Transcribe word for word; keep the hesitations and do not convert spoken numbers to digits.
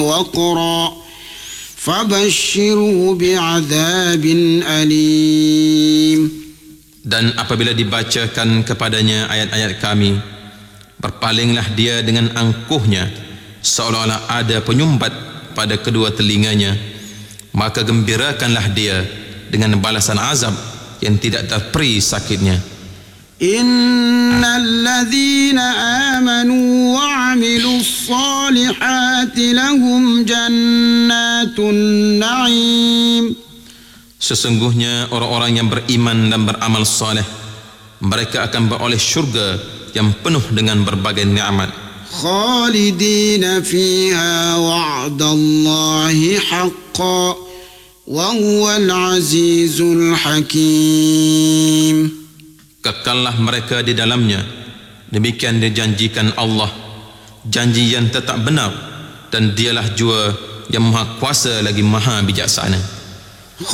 وقرا فبشره بعذاب أليم. Dan apabila dibacakan kepadanya ayat-ayat kami, berpalinglah dia dengan angkuhnya, seolah-olah ada penyumbat pada kedua telinganya. Maka gembirakanlah dia dengan balasan azab yang tidak terperi sakitnya. Innal ladzina amanu wa 'amilus solihati lahum jannatun na'im. Sesungguhnya orang-orang yang beriman dan beramal saleh, mereka akan beroleh syurga yang penuh dengan berbagai nikmat. Khalidina fiha wa'dallahi haqqan wa huwal azizul hakim. Kekallah mereka di dalamnya, demikian dijanjikan Allah, janji yang tetap benar, dan dialah jua yang maha kuasa lagi maha bijaksana.